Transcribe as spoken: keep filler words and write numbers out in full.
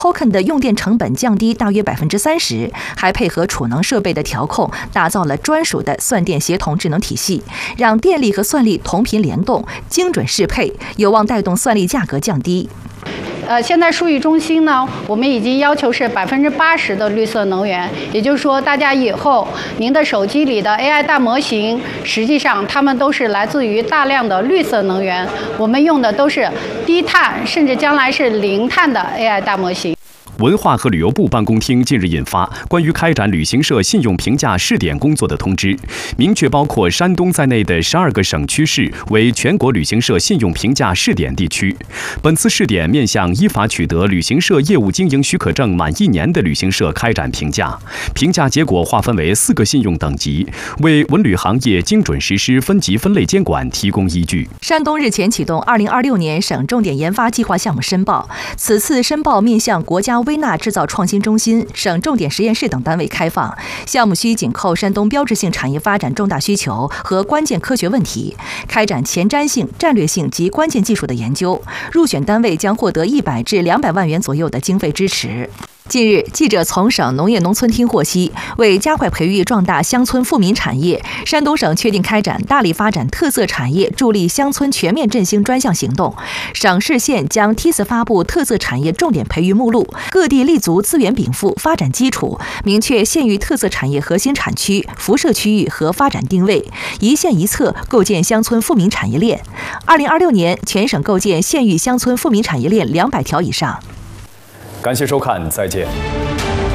Hoken 的用电成本降低大约百分之三十，还配合储能设备的调控，打造了专属的算电协同智能体系，让电力和算力同频联动、精准适配，有望带动算力价格降低。 呃，现在数据中心呢，我们已经要求是百分之八十的绿色能源，也就是说，大家以后您的手机里的 A I 大模型，实际上它们都是来自于大量的绿色能源，我们用的都是低碳，甚至将来是零碳的 A I 大模型。 文化和旅游部办公厅近日印发关于开展旅行社信用评价试点工作的通知，明确包括山东在内的十二个省区市为全国旅行社信用评价试点地区。本次试点面向依法取得旅行社业务经营许可证满一年的旅行社开展评价，评价结果划分为四个信用等级，为文旅行业精准实施分级分类监管提供依据。 山东日前启动二零二六年省重点研发计划项目申报，此次申报面向国家微纳制造创新中心、省重点实验室等单位开放，项目需紧扣山东标志性产业发展重大需求和关键科学问题，开展前瞻性、战略性及关键技术的研究。入选单位将获得一百至两百万元左右的经费支持。近日，记者从省农业农村厅获悉，为加快培育壮大乡村富民产业，山东省确定开展大力发展特色产业，助力乡村全面振兴专项行动。省市县将梯次发布特色产业重点培育目录，各地立足资源禀赋、发展基础，明确县域特色产业核心产区、辐射区域和发展定位，一县一策，构建乡村富民产业链。二零二六年，全省构建县域乡村富民产业链两百条以上。 感谢收看，再见。